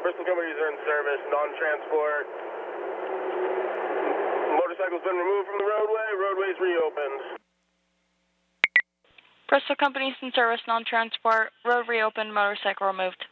Bristol companies are in service, non-transport. Motorcycle's been removed from the roadway, roadway's reopened. Bristol companies in service, non-transport, road reopened, motorcycle removed.